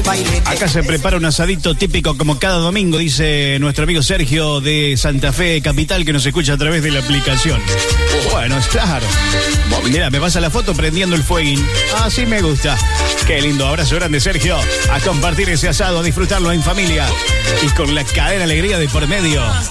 Acá se prepara un asadito típico como cada domingo, dice nuestro amigo Sergio de Santa Fe Capital, que nos escucha a través de la aplicación. Bueno, es claro. Mira, me pasa la foto prendiendo el fueguín. Así me gusta. Qué lindo. Abrazo grande, Sergio. A compartir ese asado, a disfrutarlo en familia y con la cadena alegría de por medio.